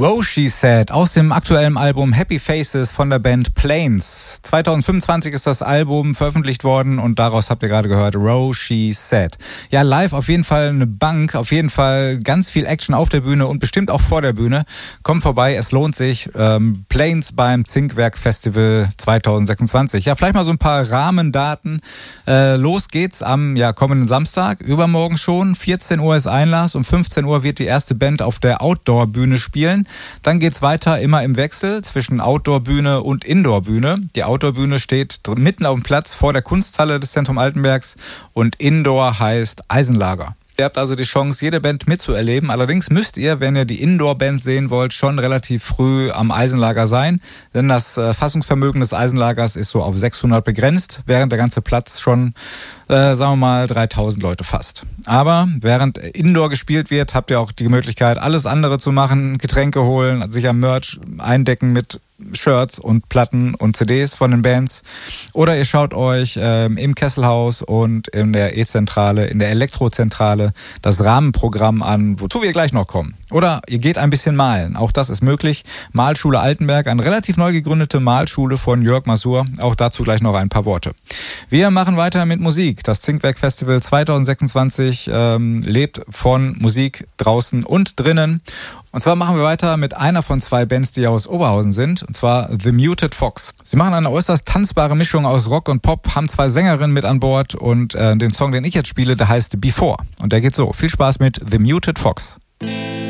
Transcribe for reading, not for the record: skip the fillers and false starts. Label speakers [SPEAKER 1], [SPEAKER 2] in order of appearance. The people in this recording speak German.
[SPEAKER 1] Wow, She Said aus dem aktuellen Album Happy Faces von der Band Planes. 2025 ist das Album veröffentlicht worden und daraus habt ihr gerade gehört, Wow, She Said. Ja, live auf jeden Fall eine Bank, auf jeden Fall ganz viel Action auf der Bühne und bestimmt auch vor der Bühne. Kommt vorbei, es lohnt sich. Planes beim Zinkwerk Festival 2026. Ja, vielleicht mal so ein paar Rahmendaten. Los geht's am kommenden Samstag, übermorgen schon. 14 Uhr ist Einlass, um 15 Uhr wird die erste Band auf der Outdoor-Bühne spielen. Dann geht's weiter immer im Wechsel zwischen Outdoor-Bühne und Indoor-Bühne. Die Outdoor-Bühne steht mitten auf dem Platz vor der Kunsthalle des Zentrum Altenbergs und Indoor heißt Eisenlager. Ihr habt also die Chance, jede Band mitzuerleben. Allerdings müsst ihr, wenn ihr die Indoor-Band sehen wollt, schon relativ früh am Eisenlager sein. Denn das Fassungsvermögen des Eisenlagers ist so auf 600 begrenzt, während der ganze Platz schon, sagen wir mal, 3000 Leute fasst. Aber während Indoor gespielt wird, habt ihr auch die Möglichkeit, alles andere zu machen. Getränke holen, sich am Merch eindecken mit Shirts und Platten und CDs von den Bands. Oder ihr schaut euch im Kesselhaus und in der E-Zentrale, in der Elektrozentrale das Rahmenprogramm an, wozu wir gleich noch kommen. Oder ihr geht ein bisschen malen. Auch das ist möglich. Malschule Altenberg, eine relativ neu gegründete Malschule von Jörg Masur. Auch dazu gleich noch ein paar Worte. Wir machen weiter mit Musik. Das Zinkwerk Festival 2026 lebt von Musik draußen und drinnen. Und zwar machen wir weiter mit einer von zwei Bands, die aus Oberhausen sind, und zwar The Muted Fox. Sie machen eine äußerst tanzbare Mischung aus Rock und Pop, haben zwei Sängerinnen mit an Bord und den Song, den ich jetzt spiele, der heißt Before. Und der geht so. Viel Spaß mit The Muted Fox.